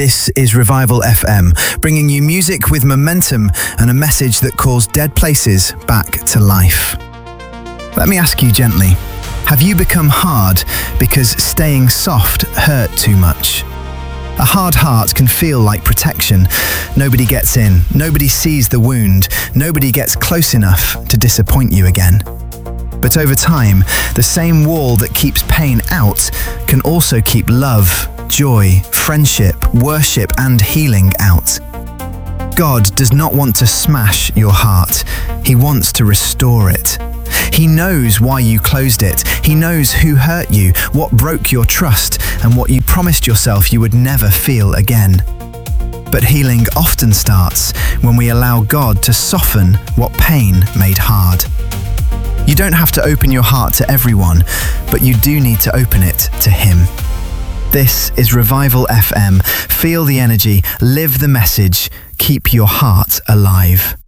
This is Revival FM, bringing you music with momentum and a message that calls dead places back to life. Let me ask you gently, have you become hard because staying soft hurt too much? A hard heart can feel like protection. Nobody gets in, nobody sees the wound, nobody gets close enough to disappoint you again. But over time, the same wall that keeps pain out can also keep love, joy, friendship, worship, and healing out. God does not want to smash your heart. He wants to restore it. He knows why you closed it. He knows who hurt you, what broke your trust, and what you promised yourself you would never feel again. But healing often starts when we allow God to soften what pain made hard. You don't have to open your heart to everyone, but you do need to open it to Him. This is Revival FM. Feel the energy, live the message, keep your heart alive.